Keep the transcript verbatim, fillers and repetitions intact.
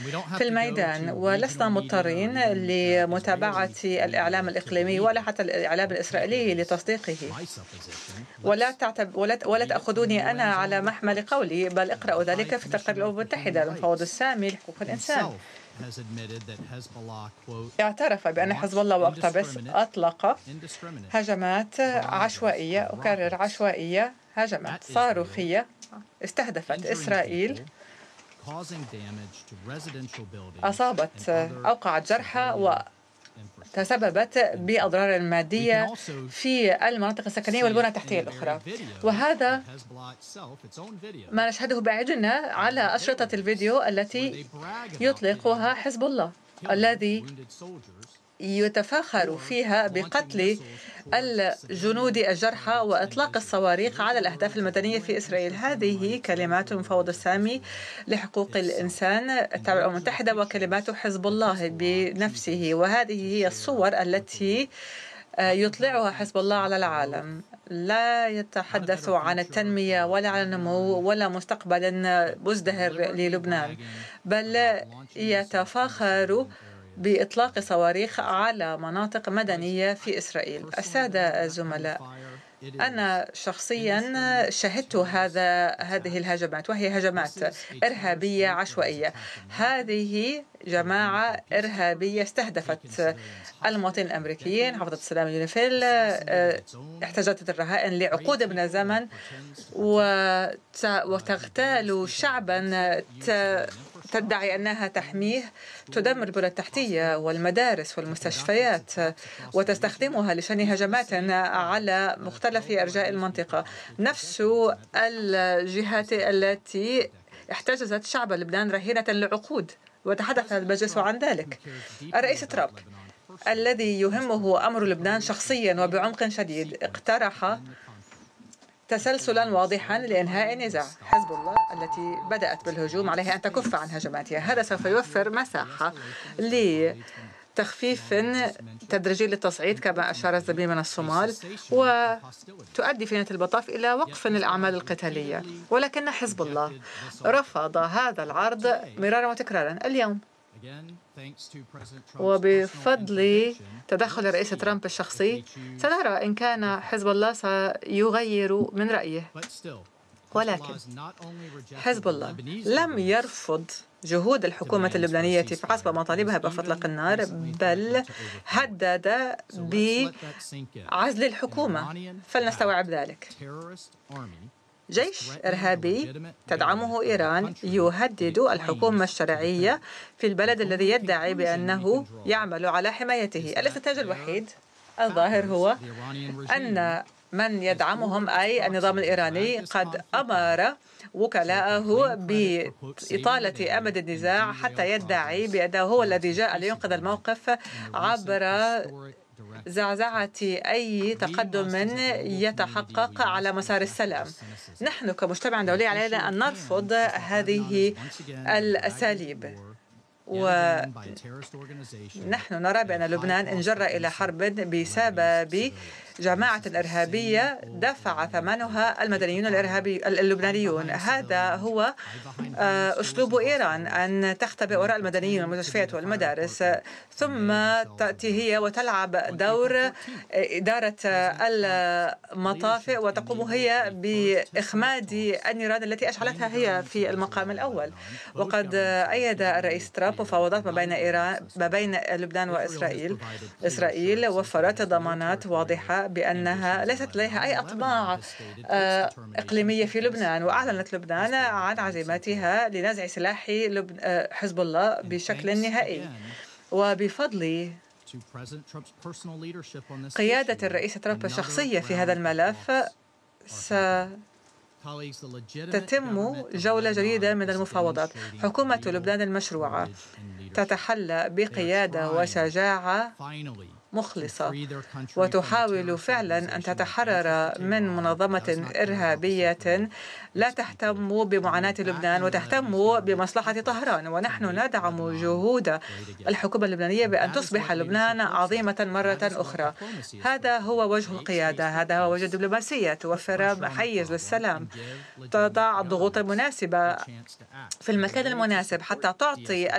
في الميدان، ولسنا مضطرين لمتابعة الإعلام الإقليمي ولا حتى الإعلام الإسرائيلي لتصديقه. ولا تعتب ولا ولا تأخذوني أنا على محمل قولي، بل اقرأوا ذلك في تقرير الأمم المتحدة. المفوض السامي لحقوق الإنسان اعترف بأن حزب الله وأقتبس أطلق هجمات عشوائية، أكرر عشوائية، هجمات صاروخية استهدفت إسرائيل، أصابت أوقعت جرحى وتسببت بأضرار مادية في المناطق السكنية والبنى التحتية الأخرى. وهذا ما نشهده بأعيننا على أشرطة الفيديو التي يطلقها حزب الله، الذي يتفاخر فيها بقتل الجنود الجرحى وإطلاق الصواريخ على الأهداف المدنية في إسرائيل. هذه كلمات المفوض السامي لحقوق الإنسان التابع للأمم المتحدة وكلمات حزب الله بنفسه، وهذه هي الصور التي يطلعها حزب الله على العالم. لا يتحدث عن التنمية ولا عن النمو ولا مستقبل مزدهر للبنان، بل يتفاخر بإطلاق صواريخ على مناطق مدنية في إسرائيل. السادة الزملاء، أنا شخصيا شهدت هذا هذه الهجمات، وهي هجمات إرهابية عشوائية. هذه جماعة إرهابية استهدفت المواطنين الأمريكيين، حافظة السلام اليونيفيل، احتجزت الرهائن لعقود من الزمن وتغتال شعبا تدعي أنها تحميه، تدمر البنى التحتية والمدارس والمستشفيات وتستخدمها لشن هجمات على مختلف أرجاء المنطقة. نفس الجهات التي احتجزت شعب لبنان رهينة لعقود، وتحدث المجلس عن ذلك. الرئيس ترامب الذي يهمه أمر لبنان شخصيا وبعمق شديد اقترح تسلسلا واضحا لإنهاء النزاع. حزب الله التي بدأت بالهجوم عليها أن تكف عن هجماتها. هذا سوف يوفر مساحة لتخفيف تدريجي للتصعيد كما أشار الزميل من الصومال، وتؤدي في نهاية المطاف إلى وقف الأعمال القتالية. ولكن حزب الله رفض هذا العرض مرارا وتكرارا. اليوم وبفضل تدخل الرئيس ترامب الشخصي سنرى إن كان حزب الله سيغير من رأيه. ولكن حزب الله لم يرفض جهود الحكومة اللبنانية في حسب مطالبها بإطلاق النار، بل هدد بعزل الحكومة. فلنستوعب ذلك. جيش إرهابي تدعمه إيران يهدد الحكومة الشرعية في البلد الذي يدعي بأنه يعمل على حمايته. الاستنتاج الوحيد الظاهر هو أن من يدعمهم أي النظام الإيراني قد أمر وكلاءه بإطالة أمد النزاع حتى يدعي بأنه هو الذي جاء لينقذ الموقف عبر زعزعة أي تقدم يتحقق على مسار السلام. نحن كمجتمع دولي علينا أن نرفض هذه الأساليب، ونحن نرى بأن لبنان انجر إلى حرب بسبب جماعة إرهابية دفع ثمنها المدنيون الإرهابي اللبنانيون. هذا هو أسلوب إيران، أن تختبئ وراء المدنيين والمستشفيات والمدارس، ثم تأتي هي وتلعب دور إدارة المطافئ وتقوم هي بإخماد النيران التي أشعلتها هي في المقام الأول. وقد أيد الرئيس ترامب مفاوضات ما بين إيران ما بين لبنان وإسرائيل. إسرائيل وفرت ضمانات واضحة بأنها ليست لديها أي أطماع إقليمية في لبنان، وأعلنت لبنان عن عزيمتها لنزع سلاح حزب الله بشكل نهائي. وبفضل قيادة الرئيس ترامب الشخصية في هذا الملف ستتم جولة جديدة من المفاوضات. حكومة لبنان المشروعة تتحلى بقيادة وشجاعة مخلصة وتحاول فعلا أن تتحرر من منظمة إرهابية لا تهتم بمعاناة لبنان وتهتم بمصلحة طهران. ونحن ندعم جهود الحكومة اللبنانية بأن تصبح لبنان عظيمة مرة أخرى. هذا هو وجه القيادة، هذا هو وجه الدبلوماسية. توفر حيز للسلام، تضع الضغوط المناسبة في المكان المناسب حتى تعطي